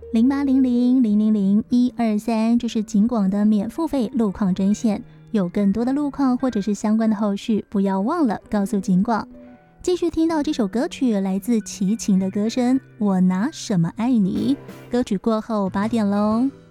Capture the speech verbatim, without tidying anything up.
零八零零零零零一二三，这是警广的免付费路况专线。有更多的路况或者是相关的后续，不要忘了告诉警广。继续听到这首歌曲，来自齐秦的歌声《我拿什么爱你》。歌曲过后八点喽。